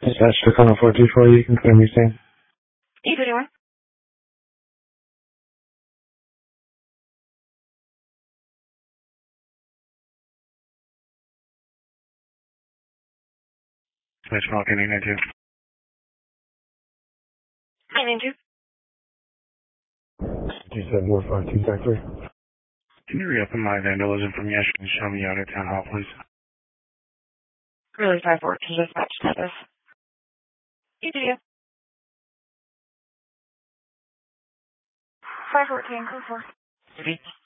Dispatch to Connell 424, you can clear me saying. E21. Dispatch Falcon 892. 992. You said 452 factory. Can you reopen my vandalism from yesterday and show me out at Town Hall, please? Really 514 dispatch status. E2. 514, go for.